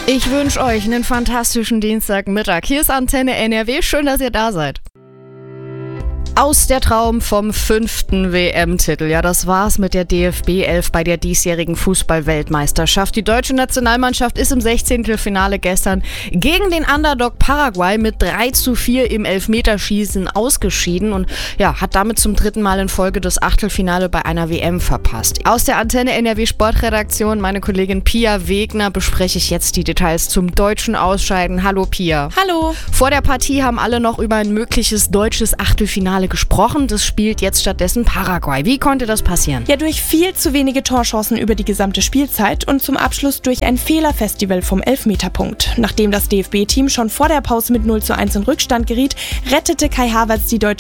Ich wünsche euch einen fantastischen Dienstagmittag. Hier ist Antenne NRW. Schön, dass ihr da seid. Aus der Traum vom 5. WM-Titel. Ja, das war's mit der DFB 11 bei der diesjährigen Fußball-Weltmeisterschaft. Die deutsche Nationalmannschaft ist im 16. Finale gestern gegen den Underdog Paraguay mit 3:4 im Elfmeterschießen ausgeschieden und ja, hat damit zum 3. Mal in Folge das Achtelfinale bei einer WM verpasst. Aus der Antenne NRW Sportredaktion, meine Kollegin Pia Wegner, bespreche ich jetzt die Details zum deutschen Ausscheiden. Hallo Pia. Hallo. Vor der Partie haben alle noch über ein mögliches deutsches Achtelfinale gesprochen. Das spielt jetzt stattdessen Paraguay. Wie konnte das passieren? Ja, durch viel zu wenige Torchancen über die gesamte Spielzeit und zum Abschluss durch ein Fehlerfestival vom Elfmeterpunkt. Nachdem das DFB-Team schon vor der Pause mit 0:1 in Rückstand geriet, rettete Kai Havertz die deutsche